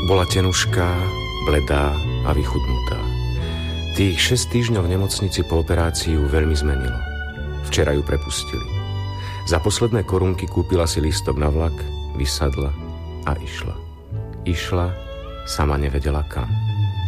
Bola tenušká, bledá a vychudnutá. Tých 6 týždňov v nemocnici po operácii ju veľmi zmenilo. Včera ju prepustili. Za posledné korunky kúpila si lístok na vlak, vysadla a išla. Išla, sama nevedela kam.